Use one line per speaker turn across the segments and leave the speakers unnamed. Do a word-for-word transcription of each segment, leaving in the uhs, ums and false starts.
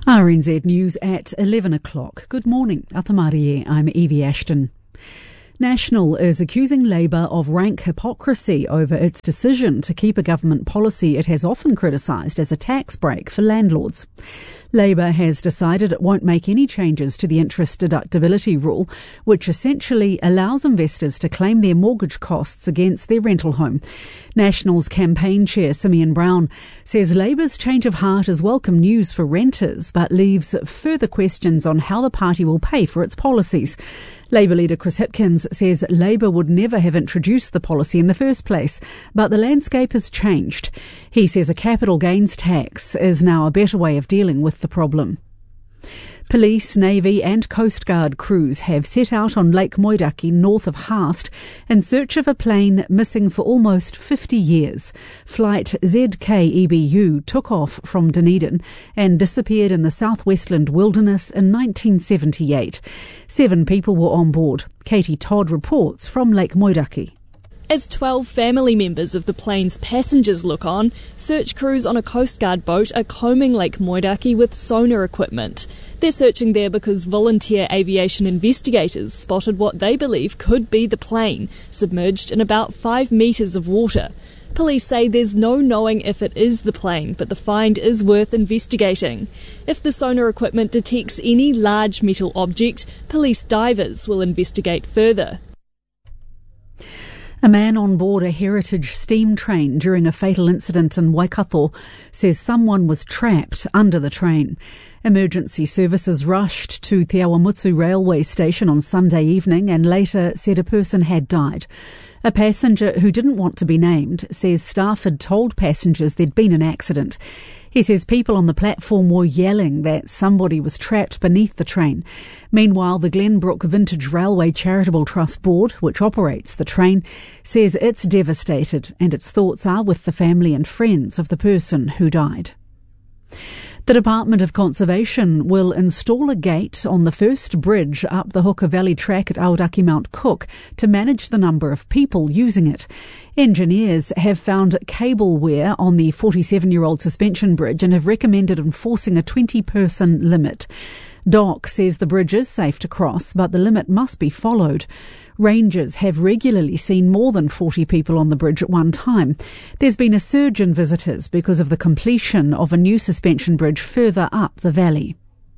R N Z News at eleven o'clock. Good morning. Atamari, I'm Evie Ashton. National is accusing Labour of rank hypocrisy over its decision to keep a government policy it has often criticised as a tax break for landlords. Labour has decided it won't make any changes to the interest deductibility rule, which essentially allows investors to claim their mortgage costs against their rental home. National's campaign chair, Simeon Brown, says Labour's change of heart is welcome news for renters, but leaves further questions on how the party will pay for its policies. Labour leader Chris Hipkins says Labour would never have introduced the policy in the first place, but the landscape has changed. He says a capital gains tax is now a better way of dealing with the problem. Police, Navy and Coast Guard crews have set out on Lake Moiraki north of Haast in search of a plane missing for almost fifty years. Flight Z K E B U took off from Dunedin and disappeared in the southwestland wilderness in nineteen seventy-eight. Seven people were on board. Katie Todd reports from Lake Moiraki.
As twelve family members of the plane's passengers look on, search crews on a Coast Guard boat are combing Lake Moiraki with sonar equipment. They're searching there because volunteer aviation investigators spotted what they believe could be the plane, submerged in about five metres of water. Police say there's no knowing if it is the plane, but the find is worth investigating. If the sonar equipment detects any large metal object, police divers will investigate further.
A man on board a heritage steam train during a fatal incident in Waikato says someone was trapped under the train. Emergency services rushed to Te Awamutsu railway station on Sunday evening and later said a person had died. A passenger who didn't want to be named says staff had told passengers there'd been an accident. He says people on the platform were yelling that somebody was trapped beneath the train. Meanwhile, the Glenbrook Vintage Railway Charitable Trust Board, which operates the train, says it's devastated and its thoughts are with the family and friends of the person who died. The Department of Conservation will install a gate on the first bridge up the Hooker Valley track at Aoraki Mount Cook to manage the number of people using it. Engineers have found cable wear on the forty-seven-year-old suspension bridge and have recommended enforcing a twenty-person limit. D O C says the bridge is safe to cross, but the limit must be followed. Rangers have regularly seen more than forty people on the bridge at one time. There's been a surge in visitors because of the completion of a new suspension bridge further up the valley.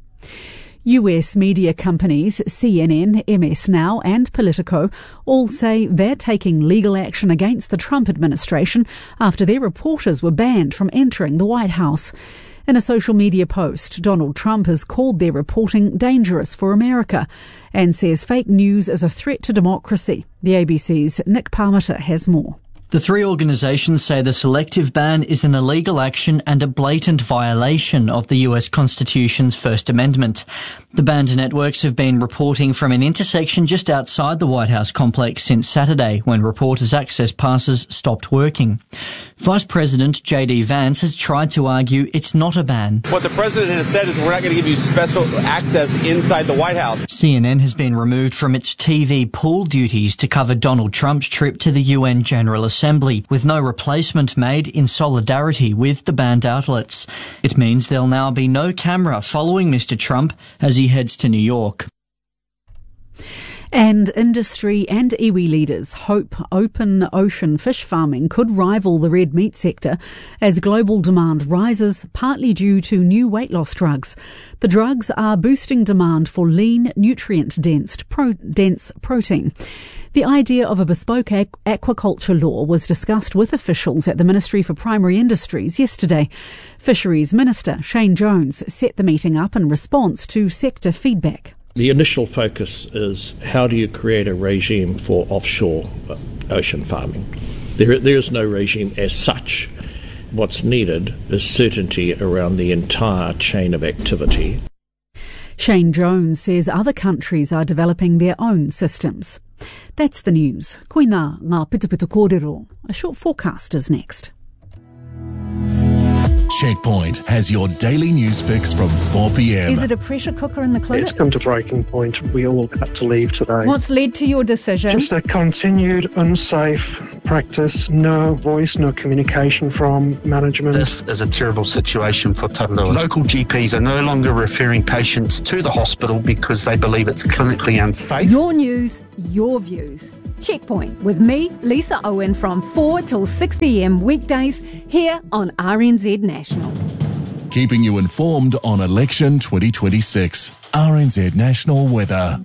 U S media companies C N N, M S Now and Politico all say they're taking legal action against the Trump administration after their reporters were banned from entering the White House. In a social media post, Donald Trump has called their reporting dangerous for America and says fake news is a threat to democracy. The A B C's Nick Parmiter has more.
The three organisations say the selective ban is an illegal action and a blatant violation of the U S Constitution's First Amendment. The banned networks have been reporting from an intersection just outside the White House complex since Saturday, when reporters' access passes stopped working. Vice President J D Vance has tried to argue it's not a ban.
What the president has said is we're not going to give you special access inside the White House.
C N N has been removed from its T V pool duties to cover Donald Trump's trip to the U N General Assembly, with no replacement made in solidarity with the banned outlets. It means there'll now be no camera following Mister Trump as he heads to New York.
And industry and iwi leaders hope open ocean fish farming could rival the red meat sector as global demand rises, partly due to new weight loss drugs. The drugs are boosting demand for lean, nutrient-dense pro- dense protein. The idea of a bespoke aqu- aquaculture law was discussed with officials at the Ministry for Primary Industries yesterday. Fisheries Minister Shane Jones set the meeting up in response to sector feedback.
The initial focus is how do you create a regime for offshore ocean farming. There, there is no regime as such. What's needed is certainty around the entire chain of activity.
Shane Jones says other countries are developing their own systems. That's the news. Koina ngā pitupitu kōrero. A short forecast is next.
Checkpoint has your daily news fix from four p.m.
Is it a pressure cooker in the clinic?
It's come to breaking point. We all had to leave today.
What's led to your decision?
Just a continued unsafe practice. No voice, no communication from management.
This is a terrible situation for Taurua. Local G Ps are no longer referring patients to the hospital because they believe it's clinically unsafe.
Your news, your views. Checkpoint with me, Lisa Owen, from four till six p.m. weekdays here on R N Z National.
Keeping you informed on election twenty twenty-six. R N Z National Weather.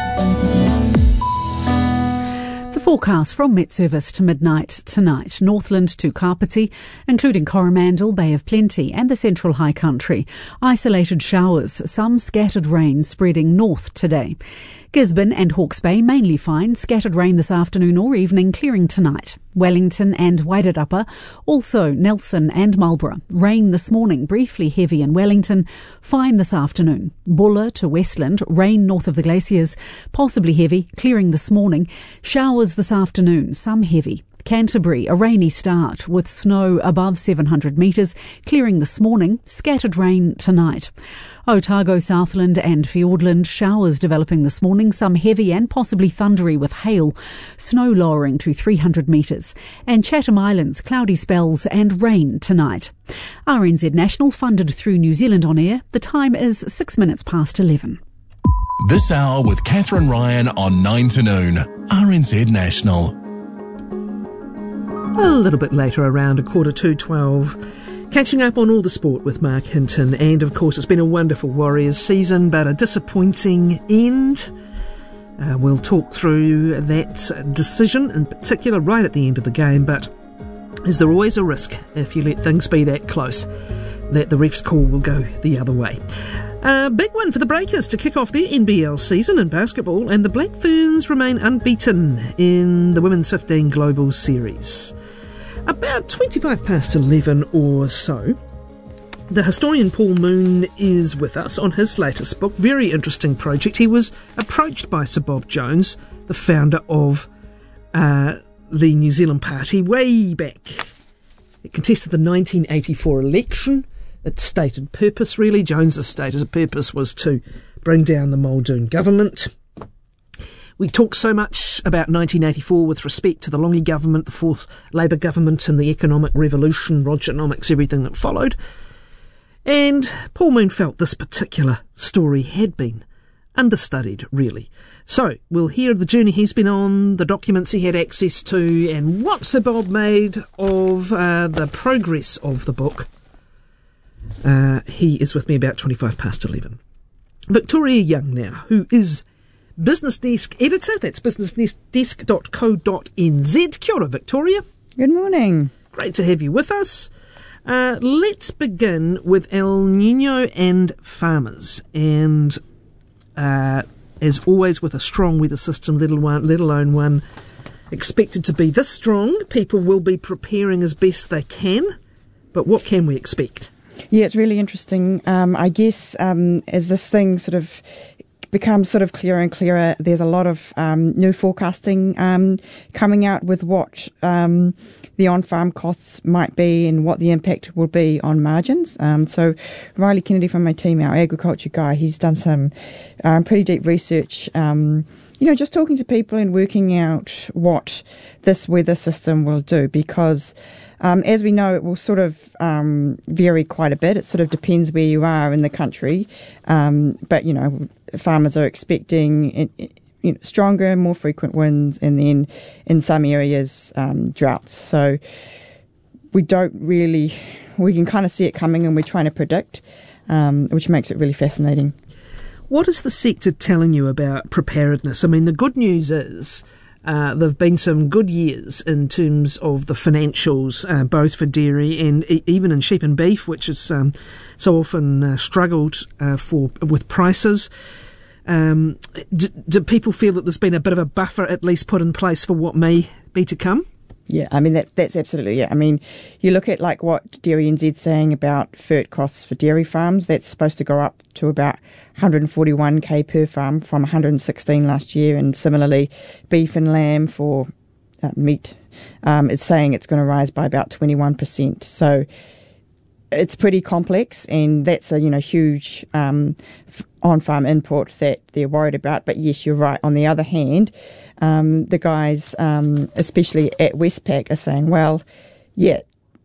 The forecast from Met Service to midnight tonight. Northland to Kapiti, including Coromandel, Bay of Plenty and the Central High Country. Isolated showers, some scattered rain spreading north today. Gisborne and Hawke's Bay mainly fine, scattered rain this afternoon or evening, clearing tonight. Wellington and Wairarapa, also Nelson and Marlborough. Rain this morning, briefly heavy in Wellington, fine this afternoon. Buller to Westland, rain north of the glaciers, possibly heavy, clearing this morning. Showers this afternoon, some heavy. Canterbury, a rainy start with snow above seven hundred metres, clearing this morning, scattered rain tonight. Otago, Southland and Fiordland, showers developing this morning, some heavy and possibly thundery with hail, snow lowering to three hundred metres. And Chatham Islands, cloudy spells and rain tonight. R N Z National, funded through New Zealand On Air. The time is six minutes past eleven.
This hour with Catherine Ryan on nine to noon. R N Z National.
A little bit later, around a quarter to twelve. Catching up on all the sport with Mark Hinton. And, of course, it's been a wonderful Warriors season, but a disappointing end. Uh, we'll talk through that decision in particular right at the end of the game, but is there always a risk if you let things be that close that the ref's call will go the other way? A big one for the Breakers to kick off their N B L season in basketball, and the Black Ferns remain unbeaten in the Women's fifteen Global Series. About twenty-five past eleven or so, the historian Paul Moon is with us on his latest book. Very interesting project. He was approached by Sir Bob Jones, the founder of uh, the New Zealand Party, way back. It contested the nineteen eighty-four election. Its stated purpose, really, Jones's stated purpose was to bring down the Muldoon government. We talk so much about nineteen eighty-four with respect to the Longy government, the fourth Labour government and the economic revolution, Rogernomics, everything that followed. And Paul Moon felt this particular story had been understudied, really. So we'll hear the journey he's been on, the documents he had access to, and what Sir Bob made of uh, the progress of the book. Uh, he is with me about twenty-five past eleven. Victoria Young now, who is Business Desk editor. That's business desk dot co dot n z. Kia ora, Victoria.
Good morning.
Great to have you with us. Uh, let's begin with El Nino and farmers. And uh, as always with a strong weather system, let alone, let alone one expected to be this strong, people will be preparing as best they can. But what can we expect?
Yeah, it's really interesting. Um, I guess um, as this thing sort of becomes sort of clearer and clearer, there's a lot of um, new forecasting um, coming out with what um, the on-farm costs might be and what the impact will be on margins. Um, so Riley Kennedy from my team, our agriculture guy, he's done some um, pretty deep research, um, you know, just talking to people and working out what this weather system will do, because Um, as we know, it will sort of um, vary quite a bit. It sort of depends where you are in the country. Um, but, you know, farmers are expecting you know, stronger, more frequent winds, and then in some areas, um, droughts. So we don't really, we can kind of see it coming and we're trying to predict, um, which makes it really fascinating.
What is the sector telling you about preparedness? I mean, the good news is Uh, there have been some good years in terms of the financials, uh, both for dairy and e- even in sheep and beef, which has um, so often uh, struggled uh, for with prices. Um, do, do people feel that there's been a bit of a buffer at least put in place for what may be to come?
Yeah, I mean, that that's absolutely, yeah. I mean, you look at like what Dairy N Z's saying about F E R T costs for dairy farms, that's supposed to go up to about one hundred forty-one thousand per farm from one hundred sixteen last year. And similarly, beef and lamb for uh, meat, um, it's saying it's going to rise by about twenty-one percent. So it's pretty complex, and that's a you know huge um, f- on-farm input that they're worried about. But yes, you're right. On the other hand, um, the guys, um, especially at Westpac, are saying, well, yeah,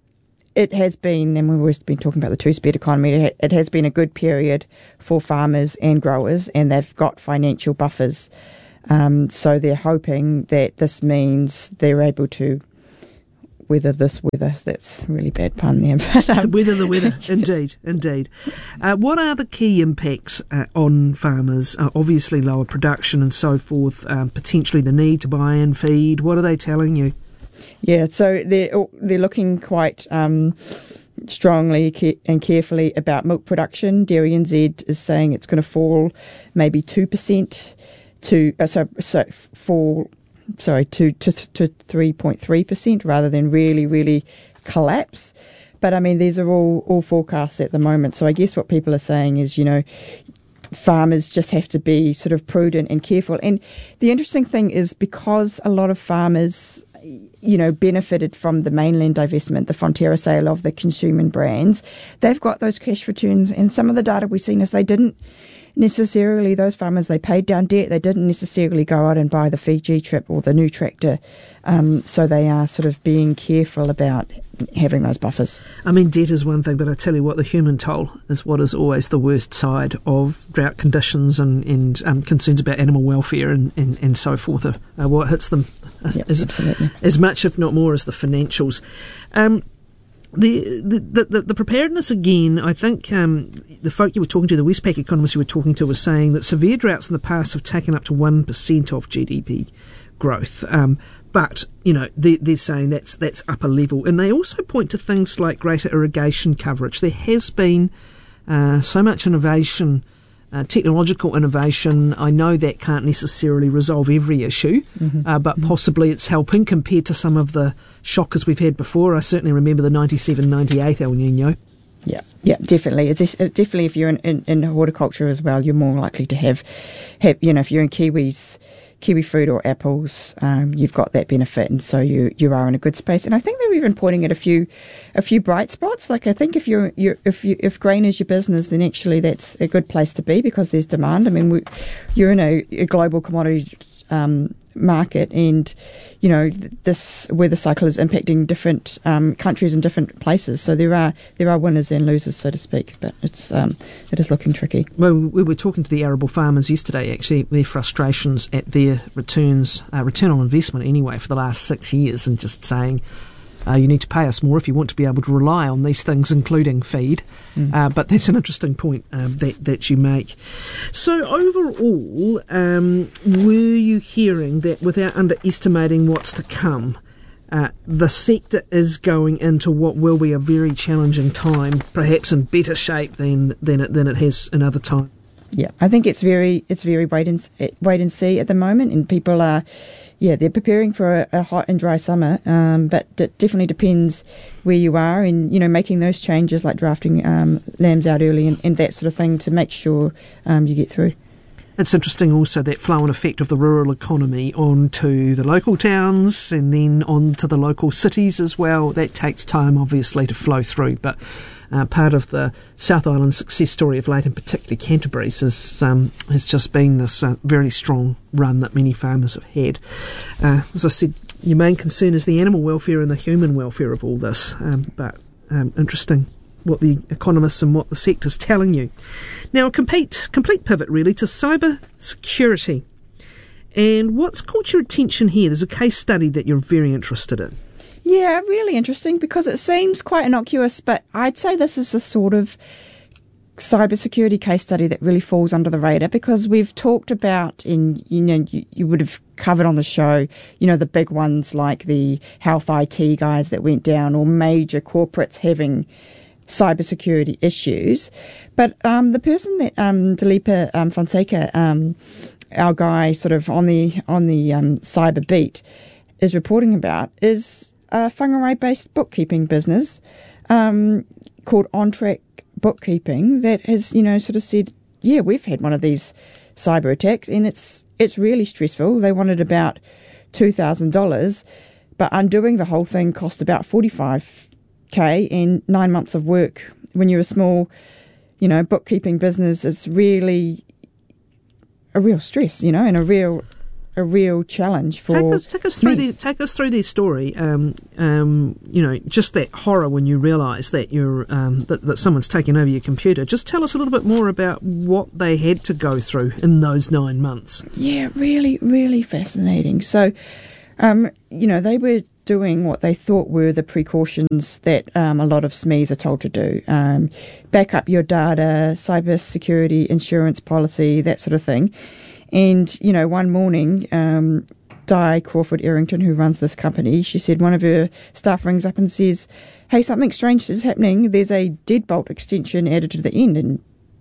it has been, and we've always been talking about the two-speed economy, it has been a good period for farmers and growers, and they've got financial buffers. Um, so they're hoping that this means they're able to weather this weather. That's a really bad pun there. But, um,
weather the weather, indeed, indeed. Uh, what are the key impacts uh, on farmers? Uh, obviously lower production and so forth, um, potentially the need to buy in feed. What are they telling you?
Yeah, so they're, they're looking quite um, strongly and carefully about milk production. Dairy N Z is saying it's going to fall maybe two percent to, uh, so, so fall... sorry, to to to three point three percent rather than really, really collapse. But, I mean, these are all, all forecasts at the moment. So I guess what people are saying is, you know, farmers just have to be sort of prudent and careful. And the interesting thing is because a lot of farmers, you know, benefited from the mainland divestment, the Fonterra sale of the consumer brands, they've got those cash returns. And some of the data we've seen is they didn't necessarily, those farmers, they paid down debt. They didn't necessarily go out and buy the Fiji trip or the new tractor. Um, so they are sort of being careful about having those buffers.
I mean, debt is one thing, but I tell you what, the human toll is what is always the worst side of drought conditions and, and um, concerns about animal welfare and, and, and so forth. Uh, what hits them
yep,
as,
absolutely.
as much, if not more, as the financials. Um, The, the, the, the preparedness again, I think um, the folk you were talking to, the Westpac economists you were talking to, were saying that severe droughts in the past have taken up to one percent of G D P growth. Um, but, you know, they, they're saying that's that's upper level. And they also point to things like greater irrigation coverage. There has been uh, so much innovation, uh, technological innovation. I know that can't necessarily resolve every issue, mm-hmm. uh, but mm-hmm. possibly it's helping compared to some of the shockers we've had before. I certainly remember the ninety-seven ninety-eight El Nino.
Yeah, yeah, definitely. It's definitely if you're in, in, in horticulture as well, you're more likely to have, have you know, if you're in kiwis, kiwi fruit or apples, um, you've got that benefit, and so you you are in a good space. And I think they're even pointing at a few a few bright spots. Like I think if you're, you're if you if grain is your business, then actually that's a good place to be because there's demand. I mean, we, you're in a, a global commodity um, market, and you know this weather cycle is impacting different um, countries and different places. So there are there are winners and losers, so to speak. But it's um, it is looking tricky.
Well, we were talking to the arable farmers yesterday. Actually, their frustrations at their returns, uh, return on investment anyway, for the last six years, and just saying. Uh, you need to pay us more if you want to be able to rely on these things, including feed. Mm. Uh, but that's an interesting point um, that, that you make. So overall, um, were you hearing that without underestimating what's to come, uh, the sector is going into what will be a very challenging time, perhaps in better shape than, than, it, than it has in other times?
Yeah, I think it's very it's very wait and, wait and see at the moment, and people are... Yeah, they're preparing for a, a hot and dry summer, um, but it definitely depends where you are and, you know, making those changes like drafting um, lambs out early and, and that sort of thing to make sure um, you get through.
It's interesting also that flow-on effect of the rural economy onto the local towns and then onto the local cities as well. That takes time, obviously, to flow through, but uh, part of the South Island success story of late, and particularly Canterbury's, is, um, has just been this uh, very strong run that many farmers have had. Uh, as I said, your main concern is the animal welfare and the human welfare of all this, um, but um, interesting what the economists and what the sector's telling you. Now, a complete, complete pivot, really, to cyber security. And what's caught your attention here? There's a case study that you're very interested in.
Yeah, really interesting because it seems quite innocuous, but I'd say this is a sort of cybersecurity case study that really falls under the radar because we've talked about, in you know, you, you would have covered on the show, you know, the big ones like the health I T guys that went down or major corporates having cybersecurity issues. But um, the person that um, Dilipa um, Fonseca, um, our guy sort of on the on the um, cyber beat, is reporting about is a Whangarei-based bookkeeping business um, called OnTrack Bookkeeping that has, you know, sort of said, yeah, we've had one of these cyber attacks and it's it's really stressful. They wanted about two thousand dollars, but undoing the whole thing cost about forty-five K and nine months of work when you're a small, you know, bookkeeping business, it's really a real stress, you know, and a real a real challenge for
take us take us through the, take us through their story. Um, um, you know, just that horror when you realise that you're um, that, that someone's taken over your computer. Just tell us a little bit more about what they had to go through in those nine months.
Yeah, really, really fascinating. So, um, you know, they were doing what they thought were the precautions that um, a lot of S M Es are told to do. Um, back up your data, cyber security, insurance policy, that sort of thing. And, you know, one morning, um, Di Crawford-Errington, who runs this company, she said one of her staff rings up and says, hey, something strange is happening. There's a deadbolt extension added to the end. And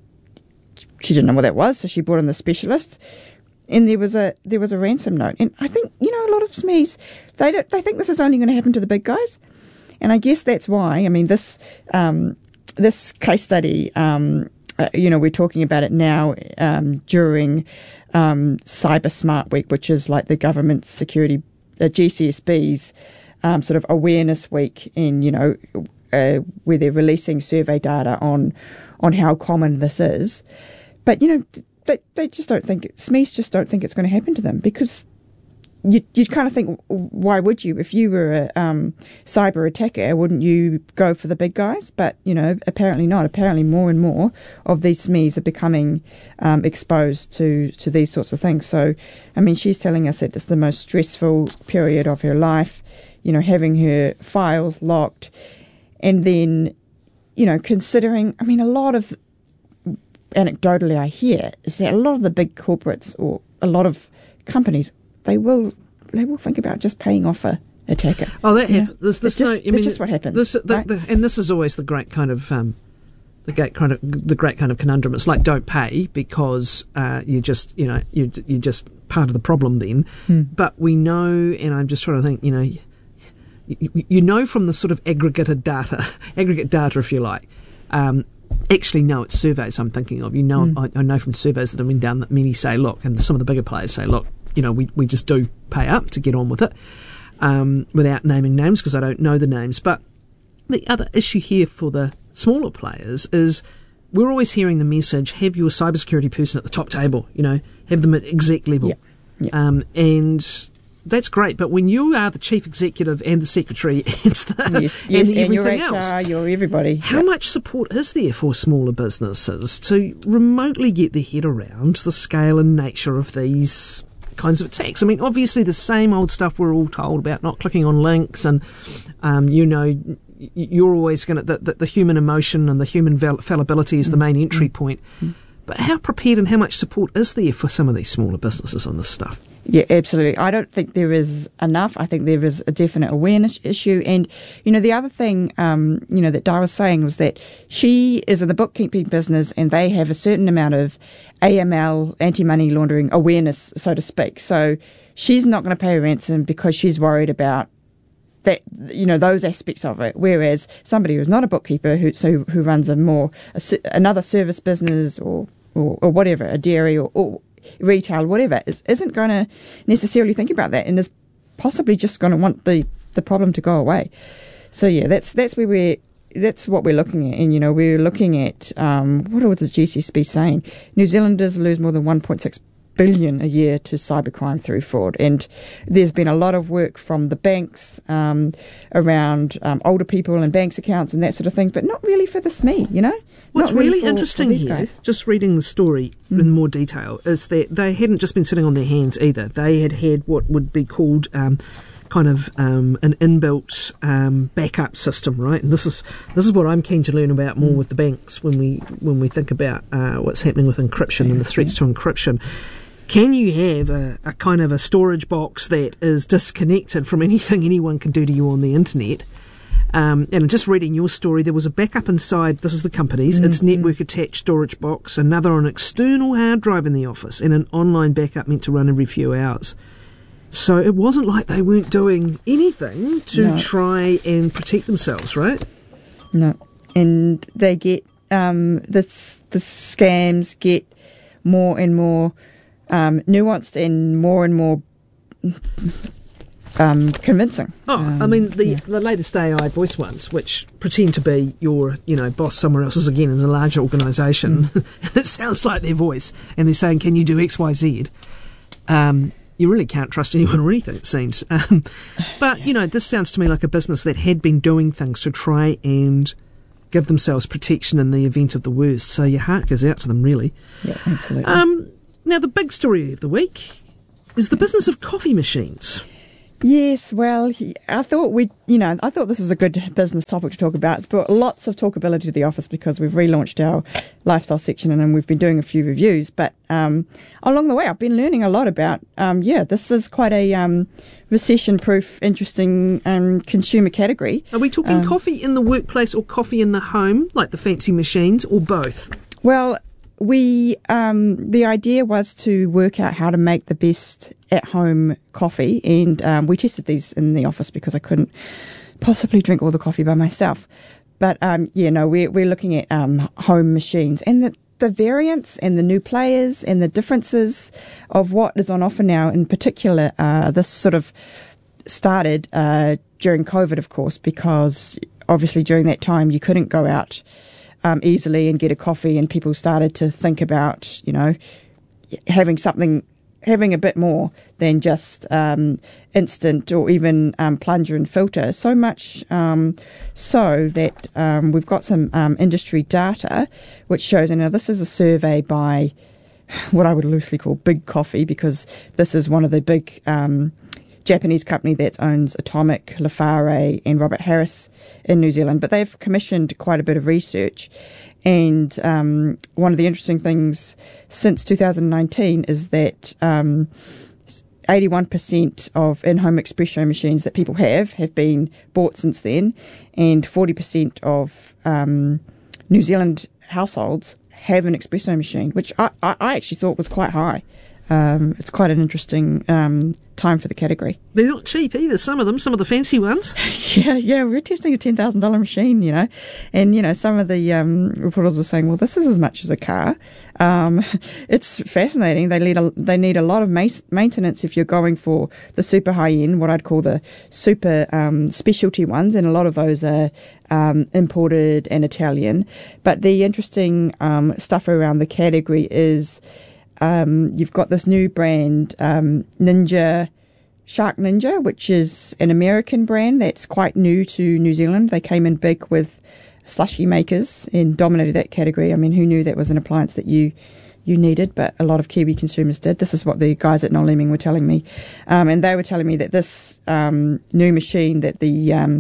she didn't know what that was, so she brought in the specialist. And there was a there was a ransom note. And I think, you know, a lot of S M Es, they don't, they think this is only going to happen to the big guys. And I guess that's why, I mean, this um, this case study, um, uh, you know, we're talking about it now um, during um, Cyber Smart Week, which is like the government security, uh, G C S B's um, sort of awareness week, in, you know, uh, where they're releasing survey data on on how common this is. But, you know, They, they just don't think, S M Es just don't think it's going to happen to them, because you, you'd kind of think, why would you? If you were a um, cyber attacker, wouldn't you go for the big guys? But, you know, apparently not. Apparently more and more of these S M Es are becoming um, exposed to, to these sorts of things. So, I mean, she's telling us that it's the most stressful period of her life, you know, having her files locked. And then, you know, considering, I mean, a lot of... anecdotally I hear is that a lot of the big corporates or a lot of companies, they will they will think about just paying off a attacker.
Oh, that happens. There's, there's
it's just,
no, I mean,
it's just what happens.
This, the,
right?
the, and this is always the great kind of um, the great kind of the great kind of conundrum. It's like, don't pay because uh, you just you know you you just part of the problem then.
Hmm.
But we know, and I'm just trying to think, you know, you, you know from the sort of aggregated data, aggregate data, if you like. Um, Actually, no, it's surveys I'm thinking of. You know, mm. I, I know from surveys that have been done that many say, look, and some of the bigger players say, look, you know, we, we just do pay up to get on with it, um, without naming names because I don't know the names. But the other issue here for the smaller players is we're always hearing the message, have your cybersecurity person at the top table, you know, have them at exec level.
Yeah. Yeah.
Um, and... That's great, but when you are the chief executive and the secretary and, the,
yes, yes,
and
and
everything
you're H R,
else,
you're everybody.
How
yep.
much support is there for smaller businesses to remotely get their head around the scale and nature of these kinds of attacks? I mean, obviously the same old stuff we're all told about not clicking on links and, um, you know, you're always going to, the, the, the human emotion and the human val- fallibility is the main entry point.
Mm.
But how prepared and how much support is there for some of these smaller businesses on this stuff?
Yeah, absolutely. I don't think there is enough. I think there is a definite awareness issue. And, you know, the other thing, um, you know, that Di was saying was that she is in the bookkeeping business and they have a certain amount of A M L, anti-money laundering awareness, so to speak. So she's not going to pay a ransom because she's worried about that, you know, those aspects of it. Whereas somebody who's not a bookkeeper, who so who runs a more a, another service business or, or or whatever, a dairy or, or retail, whatever, is, isn't going to necessarily think about that and is possibly just going to want the, the problem to go away. So yeah, that's that's where we're that's what we're looking at. And you know, we're looking at um, what are the G C S B saying? New Zealanders lose more than one point six billion a year to cybercrime through fraud, and there's been a lot of work from the banks um, around um, older people and banks accounts and that sort of thing, but not really for the S M E, you know.
What's
not really,
really
for,
interesting
for these
here,
guys.
just reading the story mm. in more detail, is that they hadn't just been sitting on their hands either. They had had what would be called um, kind of um, an inbuilt um, backup system, right? And this is this is what I'm keen to learn about more mm. with the banks when we when we think about uh, what's happening with encryption yeah, and the threats yeah. to encryption. Can you have a, a kind of a storage box that is disconnected from anything anyone can do to you on the internet? Um, and just reading your story, there was a backup inside, this is the company's, mm-hmm. its network attached storage box, another on an external hard drive in the office, and an online backup meant to run every few hours. So it wasn't like they weren't doing anything to no. try and protect themselves, right?
No. And they get, um, the, the scams get more and more Um, nuanced and more and more um, convincing.
Oh,
um,
I mean, the,
yeah.
the latest A I voice ones, which pretend to be your, you know, boss somewhere else's again in a larger organisation, mm. it sounds like their voice, and they're saying, can you do X, Y, Z? Um, you really can't trust anyone or anything, it seems. Um, but, you know, this sounds to me like a business that had been doing things to try and give themselves protection in the event of the worst. So your heart goes out to them, really.
Yeah, absolutely.
Um, now, the big story of the week is the business of coffee machines.
Yes, well, I thought we, you know, I thought this was a good business topic to talk about. It's brought lots of talkability to the office because we've relaunched our lifestyle section and we've been doing a few reviews. But um, along the way, I've been learning a lot about, um, yeah, this is quite a um, recession-proof, interesting um, consumer category.
Are we talking um, coffee in the workplace or coffee in the home, like the fancy machines, or both?
Well, we um, the idea was to work out how to make the best at-home coffee, and um, we tested these in the office because I couldn't possibly drink all the coffee by myself. But um, yeah, no, we're we're looking at um, home machines and the the variants and the new players and the differences of what is on offer now. In particular, uh, this sort of started uh, during COVID, of course, because obviously during that time you couldn't go out Um, easily and get a coffee, and people started to think about, you know, having something, having a bit more than just um, instant or even um, plunger and filter. So much um, so that um, we've got some um, industry data which shows, and now this is a survey by what I would loosely call Big Coffee, because this is one of the big um, Japanese company that owns Atomic, Lafare and Robert Harris in New Zealand, but they've commissioned quite a bit of research. And um, one of the interesting things since two thousand nineteen is that um, eighty-one percent of in-home espresso machines that people have have been bought since then, and forty percent of um, New Zealand households have an espresso machine, which I, I actually thought was quite high. Um, it's quite an interesting um, time for the category.
They're not cheap either, some of them, some of the fancy ones.
yeah, yeah, we're testing a ten thousand dollars machine, you know, and, you know, some of the um, reporters are saying, well, this is as much as a car. Um, it's fascinating. They need a, they need a lot of ma- maintenance if you're going for the super high-end, what I'd call the super um, specialty ones, and a lot of those are um, imported and Italian. But the interesting um, stuff around the category is Um, you've got this new brand, um, Ninja, Shark Ninja, which is an American brand that's quite new to New Zealand. They came in big with slushy makers and dominated that category. I mean, who knew that was an appliance that you you needed, but a lot of Kiwi consumers did. This is what the guys at Noel Leeming were telling me. Um, and they were telling me that this um, new machine that the um,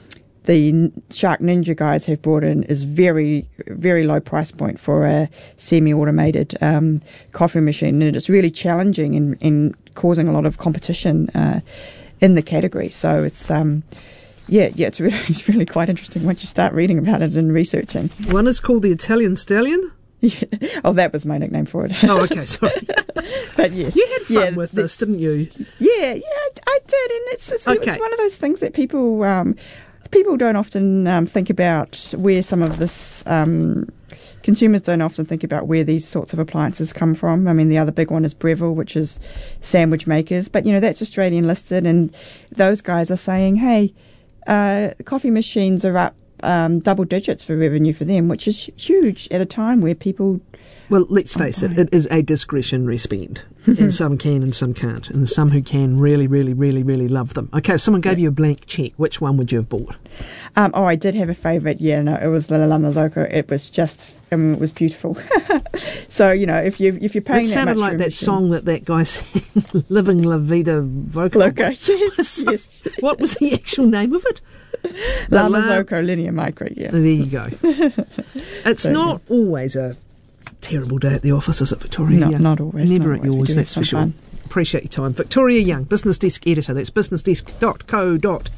the Shark Ninja guys have brought in is very, very low price point for a semi-automated um, coffee machine, and it's really challenging and, and causing a lot of competition uh, in the category. So it's um, yeah, yeah, it's really, it's really quite interesting once you start reading about it and researching.
One is called the Italian Stallion.
Yeah. Oh, that was my nickname for it.
Oh, okay, sorry.
But yes,
you had fun
yeah,
with
the,
this, didn't you?
Yeah, yeah, I, I did, and it's it's, okay. it's one of those things that people. Um, People don't often um, think about where some of this, um, consumers don't often think about where these sorts of appliances come from. I mean, the other big one is Breville, which is sandwich makers. But, you know, that's Australian listed, and those guys are saying, hey, uh, coffee machines are up um, double digits for revenue for them, which is huge at a time where people...
Well, let's face it, it is a discretionary spend. And some can and some can't. And there's some who can really, really, really, really love them. Okay, if someone gave you a blank cheque, which one would you have bought?
Um, oh, I did have a favourite. Yeah, no, it was the La Marzocco. It was just, um, it was beautiful. So, you know, if, you, if you're paying
it
that much...
It sounded like that
machine,
song that that guy sang, Living La Vida Vocal.
Loco, yes,
so,
yes.
What was the actual name of it?
La Marzocco Linear Micro, yeah.
There you go. It's so, not yeah. always a... terrible day at the office, is it, Victoria
no,
Young?
Not always.
Never
not
at
always.
yours, that's for sure.
Fun.
Appreciate your time. Victoria Young, Business Desk Editor. That's business desk dot co dot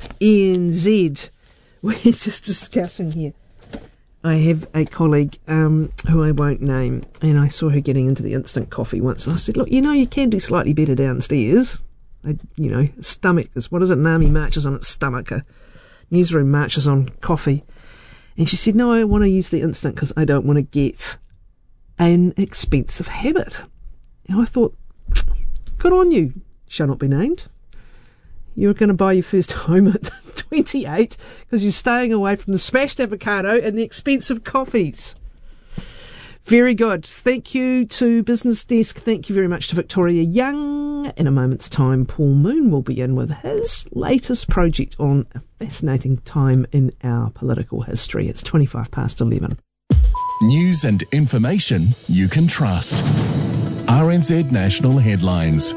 n z. We're just discussing here. I have a colleague um, who I won't name, and I saw her getting into the instant coffee once, and I said, look, you know, you can do slightly better downstairs. I, you know, stomach is, what is it, Nami marches on its stomach, a newsroom marches on coffee. And she said, no, I want to use the instant because I don't want to get an expensive habit. And I thought, good on you, shall not be named. you're going to buy your first home at twenty-eight because you're staying away from the smashed avocado and the expensive coffees. Very good. Thank you to Business Desk. Thank you very much to Victoria Young. In a moment's time, Paul Moon will be in with his latest project on a fascinating time in our political history. It's twenty-five past eleven.
News and information you can trust. R N Z National Headlines.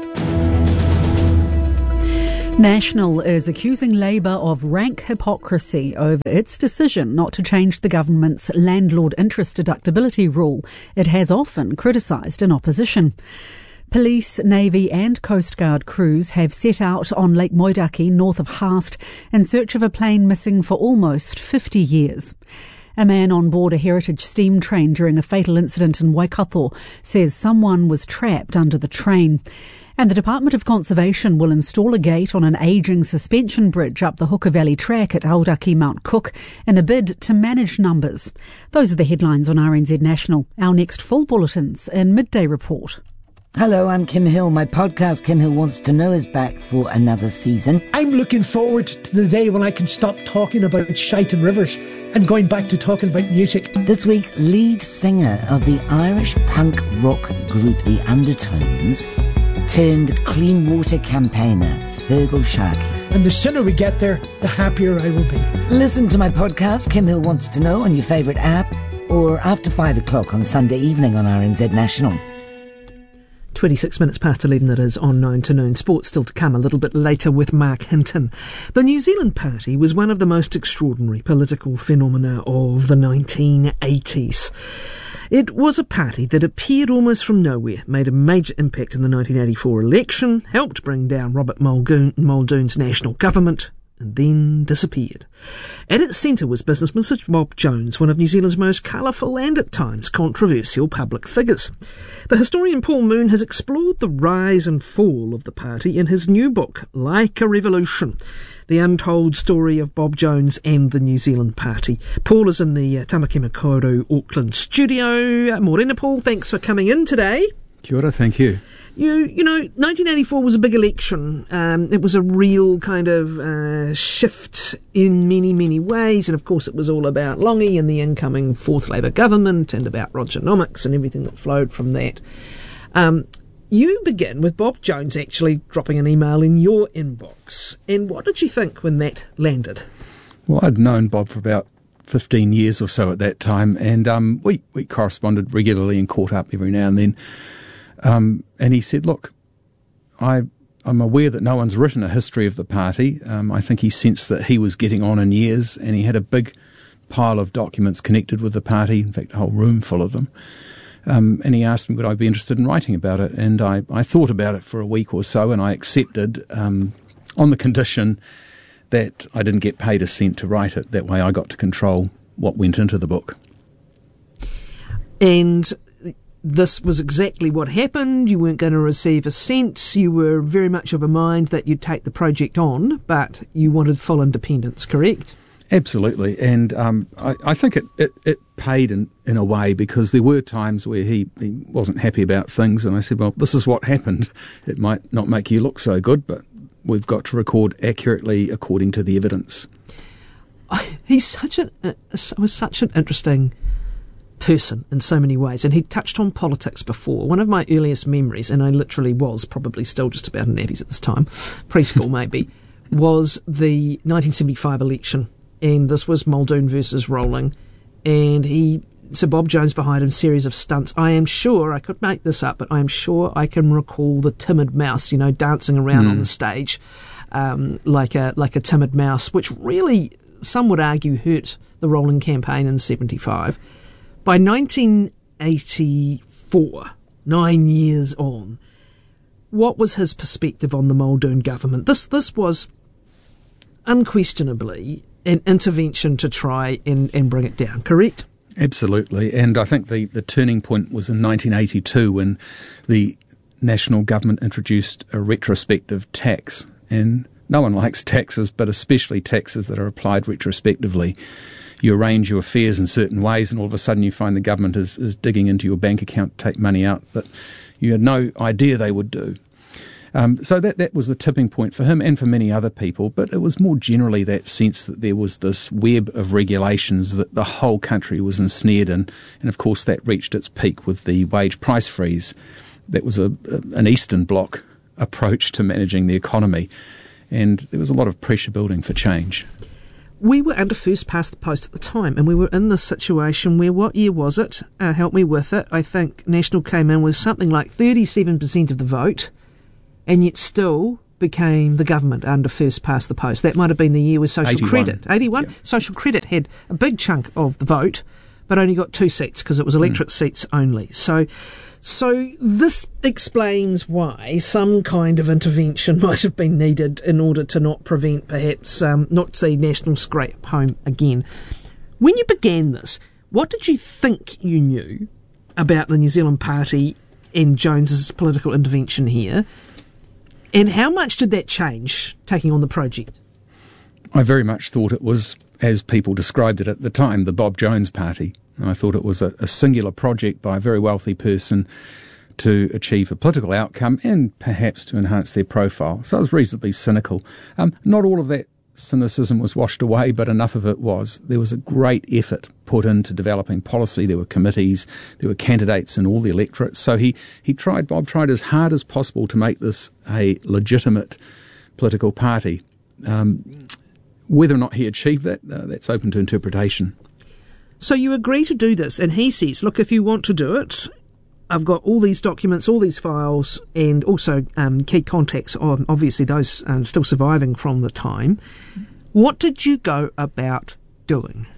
National is accusing Labour of rank hypocrisy over its decision not to change the government's landlord interest deductibility rule. It has often criticised in opposition. Police, Navy and Coast Guard crews have set out on Lake Moidaki, north of Haast, in search of a plane missing for almost fifty years. A man on board a heritage steam train during a fatal incident in Waikato says someone was trapped under the train. And the Department of Conservation will install a gate on an ageing suspension bridge up the Hooker Valley track at Aoraki Mount Cook in a bid to manage numbers. Those are the headlines on R N Z National. Our next full bulletins in Midday Report.
Hello, I'm Kim Hill. My podcast, Kim Hill Wants to Know, is back for another season.
I'm looking forward to the day when I can stop talking about shite and rivers and going back to talking about music.
This week, lead singer of the Irish punk rock group The Undertones turned clean water campaigner Fergal Sharkey.
And the sooner we get there, the happier I will be.
Listen to my podcast, Kim Hill Wants to Know, on your favourite app or after five o'clock on Sunday evening on R N Z National.
twenty-six minutes past eleven, that is, on nine to noon. Sports still to come a little bit later with Mark Hinton. The New Zealand Party was one of the most extraordinary political phenomena of the nineteen eighties. It was a party that appeared almost from nowhere, made a major impact in the nineteen eighty-four election, helped bring down Robert Muldoon, Muldoon's national government, and then disappeared. At its centre was businessman Sir Bob Jones, one of New Zealand's most colourful and at times controversial public figures. The historian Paul Moon has explored the rise and fall of the party in his new book, Like a Revolution, the untold story of Bob Jones and the New Zealand Party. Paul is in the uh, Tamakima Koru Auckland studio. Morena, Paul, thanks for coming in today.
Kia ora, thank you.
You, you know, nineteen eighty-four was a big election. Um, it was a real kind of uh, shift in many, many ways. And of course, it was all about Longy and the incoming fourth Labour government and about Rogernomics and everything that flowed from that. Um, you begin with Bob Jones actually dropping an email in your inbox. And what did you think when that landed?
Well, I'd known Bob for about fifteen years or so at that time. And um, we, we corresponded regularly and caught up every now and then. Um, and he said, look, I, I'm aware that no one's written a history of the party. Um, I think he sensed that he was getting on in years, and he had a big pile of documents connected with the party, in fact, a whole room full of them. Um, and he asked me would I be interested in writing about it. And I, I thought about it for a week or so, and I accepted um, on the condition that I didn't get paid a cent to write it. That way I got to control what went into the book.
And this was exactly what happened. You weren't going to receive a cent. You were very much of a mind that you'd take the project on, but you wanted full independence, correct?
Absolutely. And um, I, I think it, it, it paid in, in a way, because there were times where he, he wasn't happy about things, and I said, well, this is what happened. It might not make you look so good, but we've got to record accurately according to the evidence.
He's such an, uh, was such an interesting person in so many ways, and he touched on politics before. One of my earliest memories, and I literally was probably still just about in nappies at this time, preschool maybe, was the nineteen seventy-five election, and this was Muldoon versus Rowling, and he, Sir Bob Jones behind him, series of stunts. I am sure, I could make this up, but I am sure I can recall the timid mouse, you know, dancing around mm. on the stage um, like a like a timid mouse, which really, some would argue, hurt the Rowling campaign in seventy-five. By nineteen eighty-four, nine years on, what was his perspective on the Muldoon government? This this was unquestionably an intervention to try and, and bring it down, correct?
Absolutely. And I think the, the turning point was in nineteen eighty-two, when the national government introduced a retrospective tax. And no one likes taxes, but especially taxes that are applied retrospectively. You arrange your affairs in certain ways, and all of a sudden you find the government is, is digging into your bank account to take money out that you had no idea they would do. Um, so that, that was the tipping point for him and for many other people, but it was more generally that sense that there was this web of regulations that the whole country was ensnared in, and of course that reached its peak with the wage price freeze. That was a, a, an Eastern Bloc approach to managing the economy, and there was a lot of pressure building for change.
We were under first past the post at the time, and we were in this situation where, what year was it? Uh, help me with it. I think National came in with something like thirty-seven percent of the vote, and yet still became the government under first past the post. That might have been the year with Social
eighty-one.
Credit. eighty-one? Yeah. Social Credit had a big chunk of the vote, but only got two seats because it was electorate mm. seats only. So... So this explains why some kind of intervention might have been needed in order to not prevent, perhaps, um, not see National scrap home again. When you began this, what did you think you knew about the New Zealand Party and Jones's political intervention here? And how much did that change taking on the project?
I very much thought it was, as people described it at the time, the Bob Jones Party. I thought it was a, a singular project by a very wealthy person to achieve a political outcome and perhaps to enhance their profile. So I was reasonably cynical. Um, not all of that cynicism was washed away, but enough of it was. There was a great effort put into developing policy. There were committees, there were candidates in all the electorates. So he, he tried, Bob tried as hard as possible to make this a legitimate political party. Um, whether or not he achieved that, uh, that's open to interpretation.
So you agree to do this, and he says, look, if you want to do it, I've got all these documents, all these files, and also um, key contacts, obviously those um, still surviving from the time. What did you go about doing?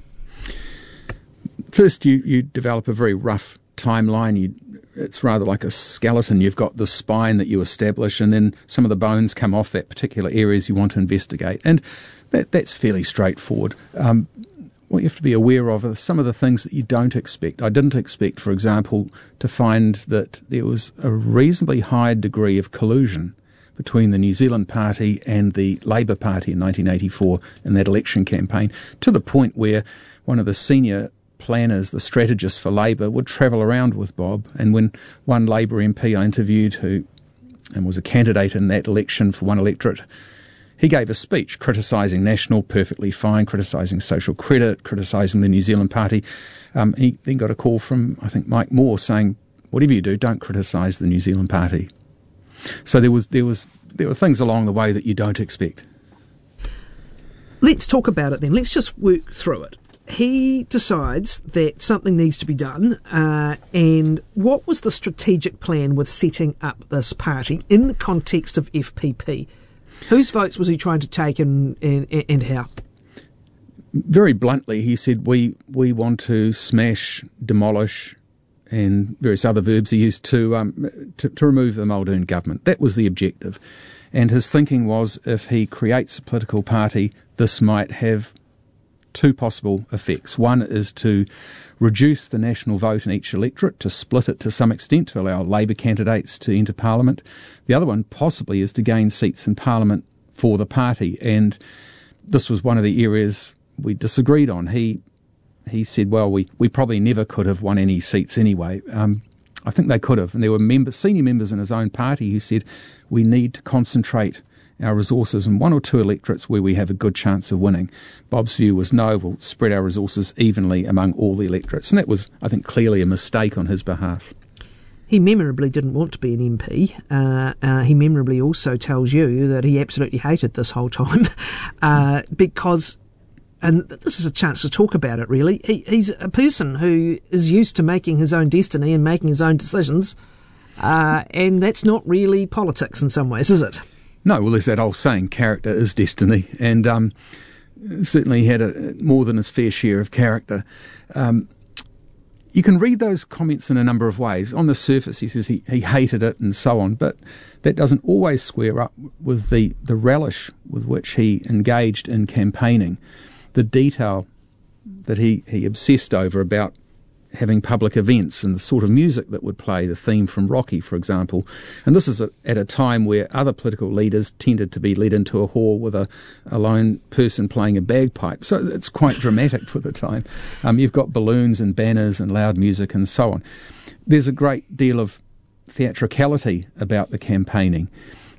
First, you, you develop a very rough timeline. You, it's rather like a skeleton. You've got the spine that you establish, and then some of the bones come off that particular areas you want to investigate. And that, that's fairly straightforward. Um, What you have to be aware of are some of the things that you don't expect. I didn't expect, for example, to find that there was a reasonably high degree of collusion between the New Zealand Party and the Labour Party in nineteen eighty-four in that election campaign, to the point where one of the senior planners, the strategists for Labour, would travel around with Bob. And when one Labour M P I interviewed, who and was a candidate in that election for one electorate, he gave a speech criticising National, perfectly fine, criticising Social Credit, criticising the New Zealand Party. Um, he then got a call from, I think, Mike Moore saying, whatever you do, don't criticise the New Zealand Party. So there was there was there were things along the way that you don't expect.
Let's talk about it then. Let's just work through it. He decides that something needs to be done, uh, and what was the strategic plan with setting up this party in the context of F P P? Whose votes was he trying to take, and, and, and how?
Very bluntly, he said, we we want to smash, demolish, and various other verbs he used to, um, to, to remove the Muldoon government. That was the objective. And his thinking was, if he creates a political party, this might have two possible effects. One is to reduce the national vote in each electorate, to split it to some extent, to allow Labour candidates to enter Parliament. The other one possibly is to gain seats in Parliament for the party, and this was one of the areas we disagreed on. He he said, well, we, we probably never could have won any seats anyway. Um, I think they could have, and there were members, senior members in his own party who said we need to concentrate our resources in one or two electorates where we have a good chance of winning. Bob's view was no, we'll spread our resources evenly among all the electorates. And that was, I think, clearly a mistake on his behalf.
He memorably didn't want to be an M P. Uh, uh, he memorably also tells you that he absolutely hated this whole time uh, because, and this is a chance to talk about it really, he, he's a person who is used to making his own destiny and making his own decisions, uh, and that's not really politics in some ways, is it?
No, well, there's that old saying, character is destiny, and um, certainly he had a, more than his fair share of character. Um, you can read those comments in a number of ways. On the surface, he says he, he hated it and so on, but that doesn't always square up with the, the relish with which he engaged in campaigning, the detail that he, he obsessed over about having public events and the sort of music that would play, the theme from Rocky, for example. And this is a, at a time where other political leaders tended to be led into a hall with a, a lone person playing a bagpipe. So it's quite dramatic for the time. Um, you've got balloons and banners and loud music and so on. There's a great deal of theatricality about the campaigning.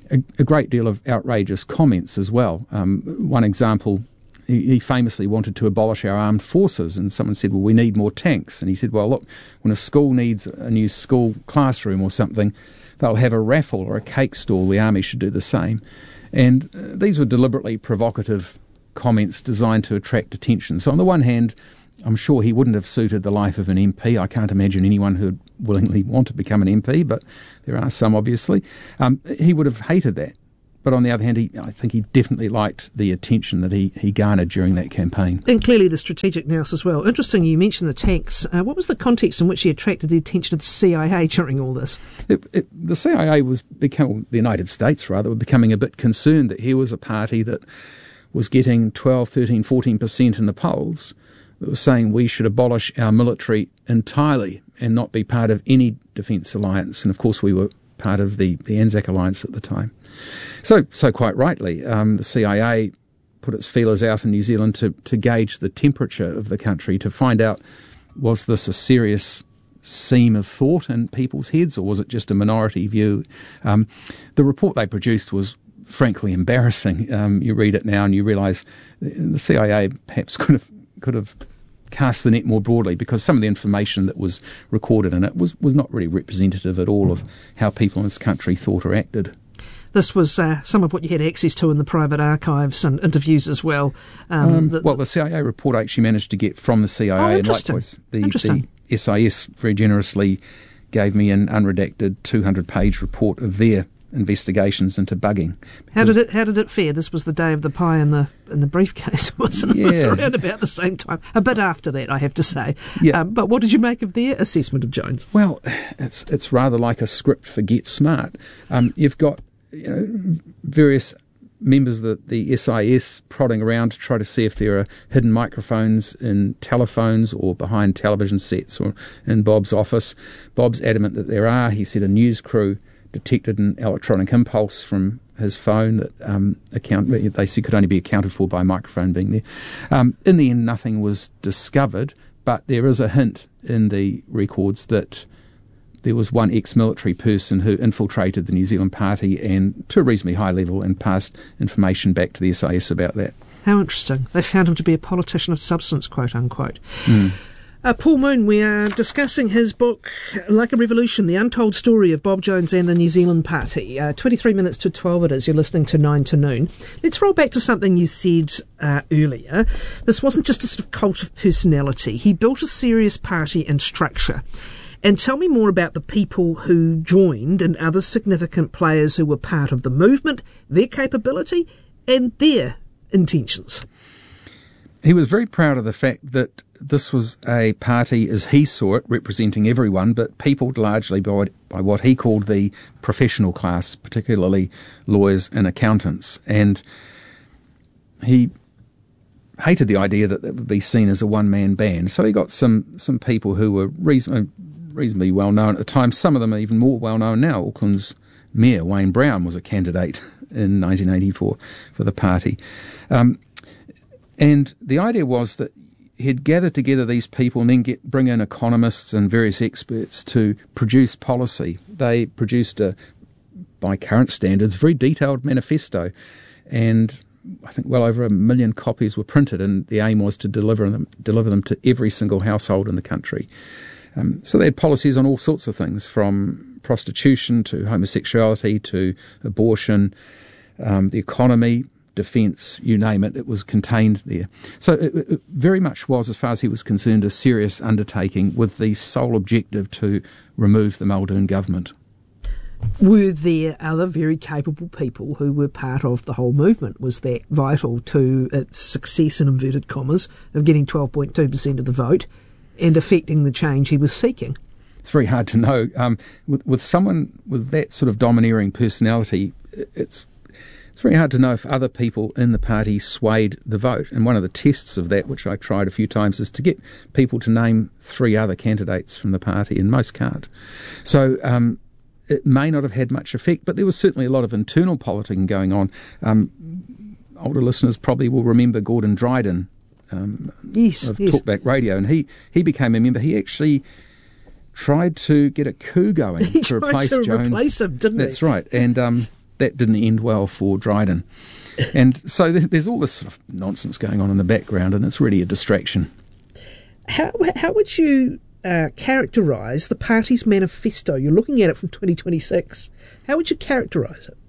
a, a great deal of outrageous comments as well. Um, one example, he, he famously wanted to abolish our armed forces, and someone said, well, we need more tanks. And he said, well, look, when a school needs a new school classroom or something, they'll have a raffle or a cake stall. The army should do the same. And uh, these were deliberately provocative comments designed to attract attention. So on the one hand, I'm sure he wouldn't have suited the life of an M P. I can't imagine anyone who would willingly want to become an M P, but there are some, obviously. Um, he would have hated that. But on the other hand, he, I think he definitely liked the attention that he, he garnered during that campaign.
And clearly the strategic nous as well. Interesting, you mentioned the tanks. Uh, what was the context in which he attracted the attention of the C I A during all this?
It, it, the C I A was becoming, the United States rather, were becoming a bit concerned that here was a party that was getting twelve, thirteen, fourteen percent in the polls, that was saying we should abolish our military entirely and not be part of any defence alliance. And of course we were part of the, the Anzac Alliance at the time. So, so quite rightly, um, the C I A put its feelers out in New Zealand to, to gauge the temperature of the country, to find out, was this a serious seam of thought in people's heads, or was it just a minority view? Um, the report they produced was frankly embarrassing. Um, you read it now and you realise the C I A perhaps could have could have cast the net more broadly, because some of the information that was recorded in it was, was not really representative at all of how people in this country thought or acted.
This was uh, some of what you had access to in the private archives and interviews as well. Um,
um,
the,
well, the C I A report I actually managed to get from the C I A,
oh,
and likewise the, the S I S very generously gave me an unredacted two hundred page report of their investigations into bugging.
How did it How did it fare? This was the day of the pie in the in the briefcase, wasn't it?
Yeah.
It was around about the same time, a bit after that, I have to say.
Yeah.
Um, but what did you make of their assessment of Jones?
Well, it's it's rather like a script for Get Smart. Um, you've got you know various members of the, the S I S prodding around to try to see if there are hidden microphones in telephones or behind television sets or in Bob's office. Bob's adamant that there are. He said a news crew detected an electronic impulse from his phone that um, account they said could only be accounted for by a microphone being there. Um, in the end, nothing was discovered, but there is a hint in the records that there was one ex-military person who infiltrated the New Zealand Party and to a reasonably high level and passed information back to the S I S about that.
How interesting. They found him to be a politician of substance, quote unquote.
Mm.
Uh, Paul Moon, we are discussing his book, Like a Revolution, The Untold Story of Bob Jones and the New Zealand Party. Uh, twenty-three minutes to twelve it is. You're listening to nine to noon. Let's roll back to something you said uh, earlier. This wasn't just a sort of cult of personality. He built a serious party and structure. And tell me more about the people who joined and other significant players who were part of the movement, their capability and their intentions.
He was very proud of the fact that this was a party, as he saw it, representing everyone, but peopled largely by, by what he called the professional class, particularly lawyers and accountants. And he hated the idea that it would be seen as a one-man band. So he got some, some people who were reason, reasonably well-known at the time. Some of them are even more well-known now. Auckland's Mayor, Wayne Brown, was a candidate in nineteen eighty-four for the party. Um, and the idea was that he'd gather together these people and then get bring in economists and various experts to produce policy. They produced a, by current standards, very detailed manifesto, and I think well over a million copies were printed, and the aim was to deliver them deliver them to every single household in the country. Um, so they had policies on all sorts of things, from prostitution to homosexuality to abortion, um, the economy, defence, you name it, it was contained there. So it, it very much was, as far as he was concerned, a serious undertaking with the sole objective to remove the Muldoon government.
Were there other very capable people who were part of the whole movement? Was that vital to its success, in inverted commas, of getting twelve point two percent of the vote and affecting the change he was seeking?
It's very hard to know. Um, with, with someone with that sort of domineering personality, it's It's very hard to know if other people in the party swayed the vote. And one of the tests of that, which I tried a few times, is to get people to name three other candidates from the party, and most can't. So um, it may not have had much effect, but there was certainly a lot of internal politicking going on. Um, older listeners probably will remember Gordon Dryden um,
yes,
of
yes.
Talkback Radio, and he, he became a member. He actually tried to get a coup going
he
to
tried
replace
to
Jones.
replace him, didn't
That's
he?
right. And... Um, that didn't end well for Dryden. And so there's all this sort of nonsense going on in the background, and it's really a distraction.
How how would you uh, characterise the party's manifesto? You're looking at it from twenty twenty-six. How would you characterise it?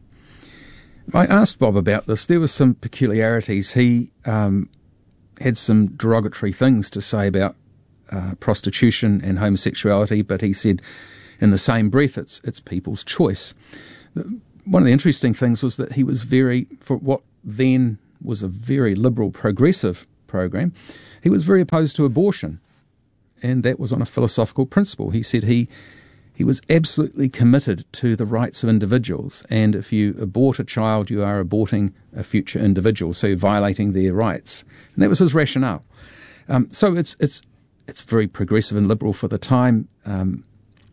I asked Bob about this. There were some peculiarities. He um, had some derogatory things to say about uh, prostitution and homosexuality, but he said in the same breath it's it's people's choice. One of the interesting things was that he was very, for what then was a very liberal progressive program, he was very opposed to abortion, and that was on a philosophical principle. He said he he was absolutely committed to the rights of individuals, and if you abort a child, you are aborting a future individual, so you're violating their rights. And that was his rationale. Um, so it's it's it's very progressive and liberal for the time. Um,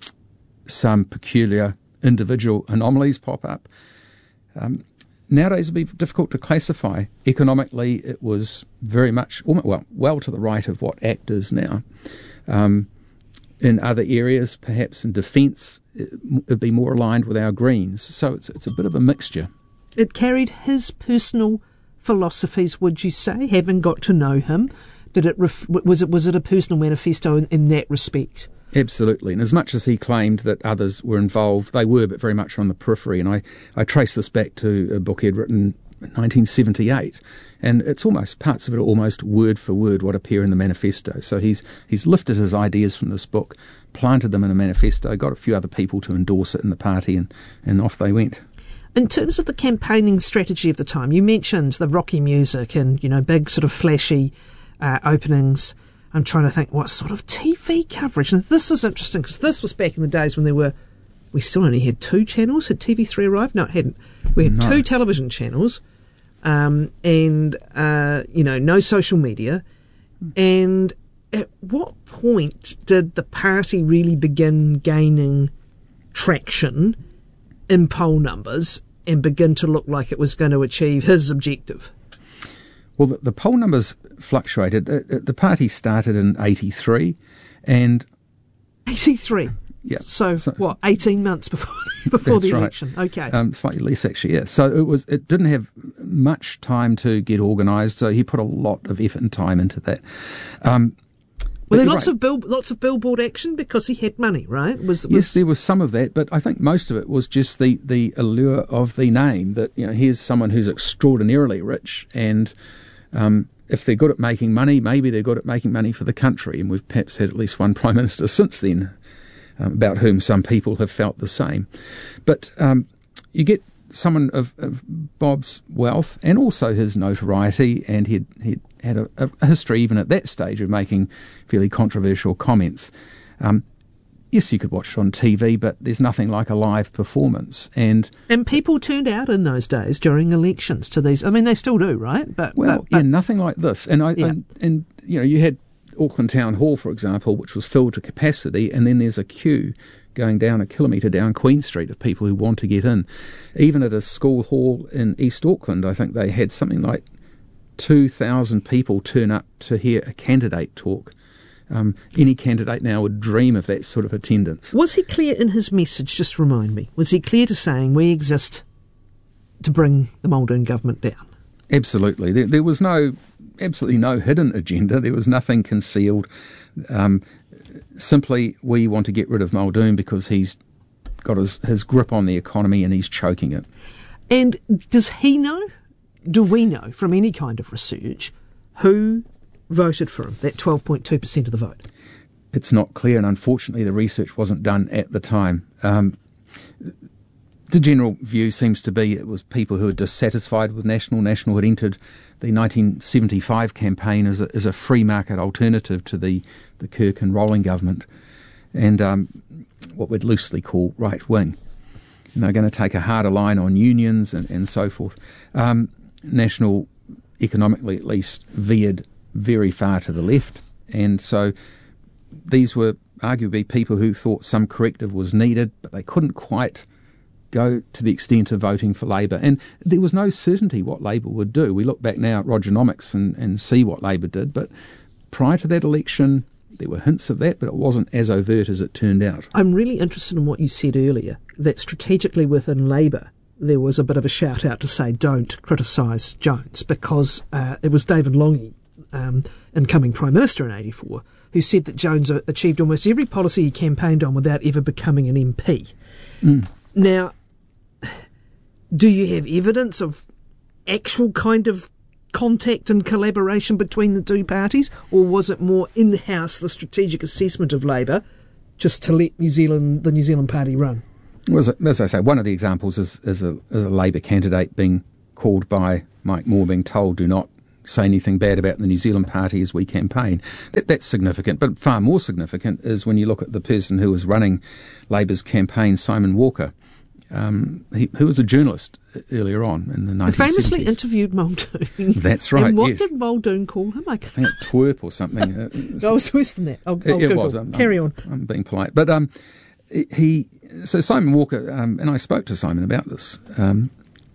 some peculiar individual anomalies pop up. Um, nowadays it would be difficult to classify. Economically, it was very much, well, well to the right of what ACT is now. Um, in other areas, perhaps in defence, it would be more aligned with our Greens. So it's it's a bit of a mixture.
It carried his personal philosophies, would you say, having got to know him? Did it ref- was it was it a personal manifesto in, in that respect?
Absolutely. And as much as he claimed that others were involved, they were, but very much on the periphery. And I, I trace this back to a book he'd written in nineteen seventy-eight. And it's almost, parts of it are almost word for word what appear in the manifesto. So he's he's lifted his ideas from this book, planted them in a manifesto, got a few other people to endorse it in the party, and, and off they went.
In terms of the campaigning strategy of the time, you mentioned the rocky music and, you know, big sort of flashy uh, openings. I'm trying to think what sort of T V coverage. And this is interesting because this was back in the days when there were, we still only had two channels. Had T V three arrived? No, it hadn't. We had no. two television channels um, and, uh, you know, no social media. And at what point did the party really begin gaining traction in poll numbers and begin to look like it was going to achieve his objective?
Well, the, the poll numbers fluctuated. Uh, the party started in eighty-three, and
eighty-three.
Yeah.
So, so what? Eighteen months before before the
right.
election. Okay.
Um, slightly less, actually. Yeah. So it was. It didn't have much time to get organised. So he put a lot of effort and time into that. Um,
Were there lots right. of bill, lots of billboard action because he had money, right? Was, was
yes, there was some of that, but I think most of it was just the the allure of the name. That, you know, here's someone who's extraordinarily rich, and Um, if they're good at making money, maybe they're good at making money for the country. And we've perhaps had at least one Prime Minister since then, um, about whom some people have felt the same. But um, you get someone of, of Bob's wealth and also his notoriety, and he'd, he'd had a, a history even at that stage of making fairly controversial comments. Um, Yes, you could watch it on T V, but there's nothing like a live performance. And
and people turned out in those days during elections to these. I mean, they still do, right? But
well,
but, but,
yeah, nothing like this. And I,
yeah.
and, and you know, you had Auckland Town Hall, for example, which was filled to capacity, and then there's a queue going down a kilometre down Queen Street of people who want to get in. Even at a school hall in East Auckland, I think they had something like two thousand people turn up to hear a candidate talk. Um, any candidate now would dream of that sort of attendance.
Was he clear in his message? Just remind me. Was he clear to saying we exist to bring the Muldoon government down?
Absolutely. There, there was no, absolutely no hidden agenda. There was nothing concealed. Um, simply, we want to get rid of Muldoon because he's got his, his grip on the economy and he's choking it.
And does he know? Do we know from any kind of research who voted for him, that twelve point two percent of the vote?
It's not clear, and unfortunately the research wasn't done at the time. Um, the general view seems to be it was people who were dissatisfied with National. National had entered the nineteen seventy-five campaign as a, as a free market alternative to the, the Kirk and Rolling government, and um, what we'd loosely call right wing. And they're going to take a harder line on unions and, and so forth. Um, National, economically at least, veered very far to the left, and so these were arguably people who thought some corrective was needed, but they couldn't quite go to the extent of voting for Labour. And there was no certainty what Labour would do. We look back now at Rogernomics and, and see what Labour did, but prior to that election there were hints of that, but it wasn't as overt as it turned out.
I'm really interested in what you said earlier, that strategically within Labour there was a bit of a shout out to say don't criticise Jones, because uh, it was David Lange, um, incoming Prime Minister in eighty-four, who said that Jones achieved almost every policy he campaigned on without ever becoming an M P.
Mm.
Now, do you have evidence of actual kind of contact and collaboration between the two parties, or was it more in-house, the strategic assessment of Labour, just to let New Zealand, the New Zealand Party run?
Well, as I say, one of the examples is, is, a, is a Labour candidate being called by Mike Moore, being told, do not say anything bad about the New Zealand Party as we campaign. That, that's significant, but far more significant is when you look at the person who was running Labour's campaign, Simon Walker, um, he, who was a journalist earlier on in the nineteen seventies.
Famously interviewed Muldoon.
That's right,
And what
yes.
did Muldoon call him? I,
I think twerp or something. Uh,
oh, it was worse than that. I'll, I'll
it, it was.
Go.
I'm,
Carry
I'm,
on.
I'm being polite. But um, he, so Simon Walker, um, and I spoke to Simon about this, um,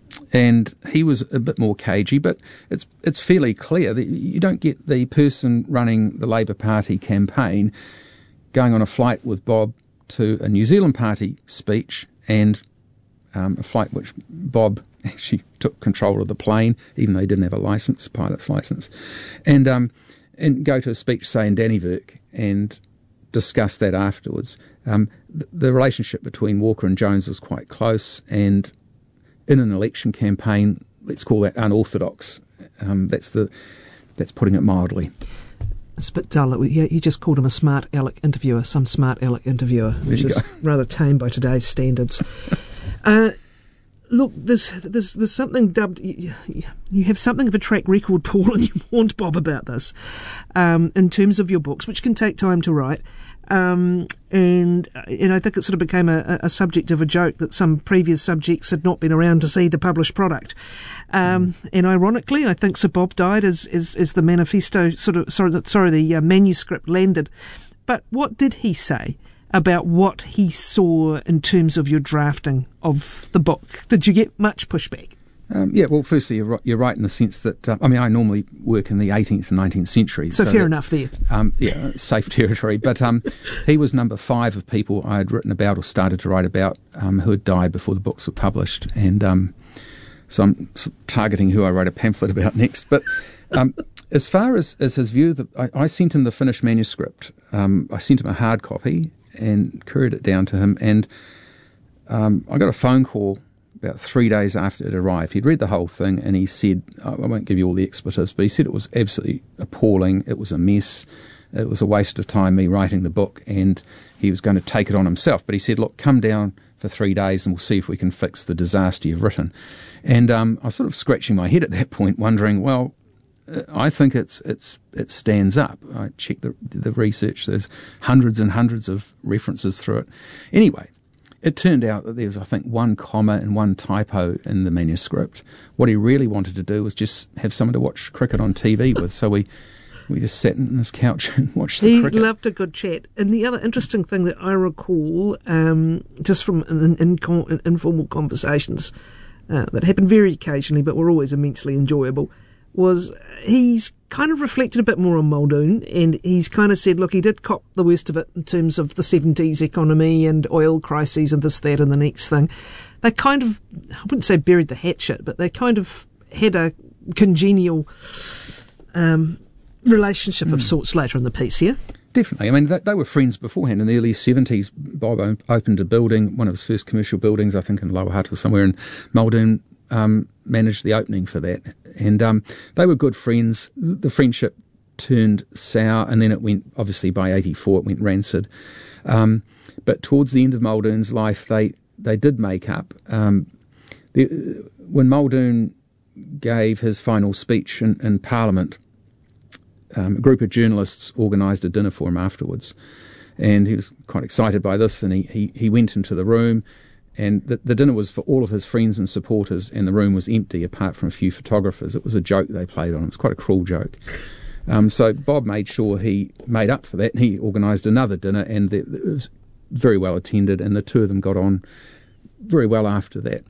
and he was a bit more cagey, but it's it's fairly clear that you don't get the person running the Labour Party campaign going on a flight with Bob to a New Zealand Party speech, and um, a flight which Bob actually took control of the plane, even though he didn't have a licence, pilot's licence, and um, and go to a speech, say, in Dannevirke, and discuss that afterwards. Um, the, the relationship between Walker and Jones was quite close, and in an election campaign, let's call that unorthodox. Um, that's the that's putting it mildly.
It's a bit dull. You, you just called him a smart aleck interviewer, some smart aleck interviewer, which is go. rather tame by today's standards. uh, look, there's, there's there's something dubbed. You, you have something of a track record, Paul, and you warned Bob about this um, in terms of your books, which can take time to write. Um, and and I think it sort of became a, a subject of a joke that some previous subjects had not been around to see the published product. Um, mm. And ironically, I think Sir Bob died as, as, as the manifesto sort of sorry sorry the uh, manuscript landed. But what did he say about what he saw in terms of your drafting of the book? Did you get much pushback?
Um, yeah, well, firstly, you're right, you're right in the sense that, uh, I mean, I normally work in the eighteenth and nineteenth century.
So, so fair enough there.
Um, yeah, safe territory. But um, he was number five of people I had written about or started to write about um, who had died before the books were published. And um, so I'm sort of targeting who I write a pamphlet about next. But um, as far as, as his view, the, I, I sent him the finished manuscript. Um, I sent him a hard copy and couriered it down to him. And um, I got a phone call about three days after it arrived. He'd read the whole thing and he said, I won't give you all the expletives, but he said it was absolutely appalling. It was a mess. It was a waste of time, me writing the book, and he was going to take it on himself. But he said, look, come down for three days and we'll see if we can fix the disaster you've written. And um, I was sort of scratching my head at that point, wondering, well, I think it's it's it stands up. I checked the, the research. There's hundreds and hundreds of references through it. Anyway, it turned out that there was, I think, one comma and one typo in the manuscript. What he really wanted to do was just have someone to watch cricket on T V with. So we, we just sat in his couch and watched the
he
cricket.
He loved a good chat. And the other interesting thing that I recall, um, just from in, in, in, informal conversations uh, that happened very occasionally but were always immensely enjoyable, was he's kind of reflected a bit more on Muldoon, and he's kind of said, look, he did cop the worst of it in terms of the seventies economy and oil crises and this, that and the next thing. They kind of, I wouldn't say buried the hatchet, but they kind of had a congenial um, relationship mm. of sorts later in the piece here.
Definitely. I mean, they, they were friends beforehand. In the early seventies, Bob opened a building, one of his first commercial buildings, I think in Lower Hutt or somewhere, and Muldoon um, managed the opening for that. And um, they were good friends. The friendship turned sour, and then it went, obviously by eighty-four, it went rancid. Um, but towards the end of Muldoon's life, they, they did make up. Um, the, when Muldoon gave his final speech in, in Parliament, um, a group of journalists organised a dinner for him afterwards. And he was quite excited by this, and he, he, he went into the room. And the, the dinner was for all of his friends and supporters, and the room was empty apart from a few photographers. It was a joke they played on him. It was quite a cruel joke. Um, so Bob made sure he made up for that, and he organised another dinner, and the, it was very well attended, and the two of them got on very well after that.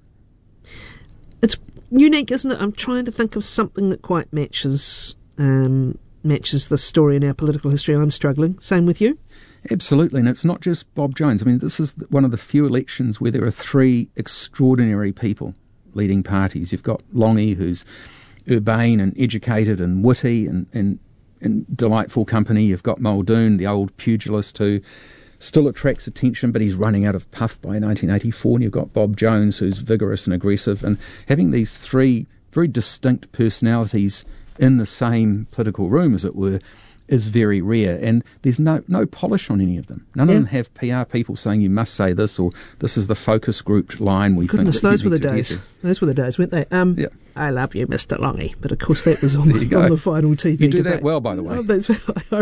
It's unique, isn't it? I'm trying to think of something that quite matches um, matches the story in our political history. I'm struggling. Same with you?
Absolutely, and it's not just Bob Jones. I mean, this is one of the few elections where there are three extraordinary people leading parties. You've got Longy, who's urbane and educated and witty and, and, and delightful company. You've got Muldoon, the old pugilist, who still attracts attention, but he's running out of puff by nineteen eighty-four. And you've got Bob Jones, who's vigorous and aggressive. And having these three very distinct personalities in the same political room, as it were, is very rare, and there's no no polish on any of them. None
yeah.
of them have P R people saying you must say this, or this is the focus grouped line we
Goodness,
think.
Those were the days. Those were the days, weren't they? Um,
yeah.
I love you, Mister Longy, but of course that was on, the, on the final T V
You do
debate.
that well, by the way.
Oh, that's, I